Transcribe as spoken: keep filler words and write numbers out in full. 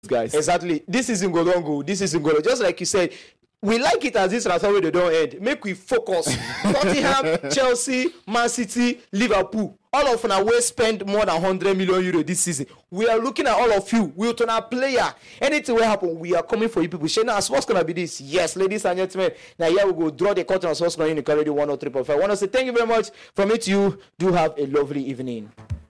guys. Exactly. This is Ngolongo. This is Ngolo. Just like you said, we like it as this transfer window don't end. Make we focus. Tottenham, Chelsea, Man City, Liverpool. All of them will spend more than one hundred million euro this season. We are looking at all of you. We'll turn a player. Anything will happen. We are coming for you people. Shana, what's going to be this? Yes, ladies and gentlemen. Now here we go. Draw the curtain on Sports Corner Unique Radio one oh three point five. I want to say thank you very much. From me to you, do have a lovely evening.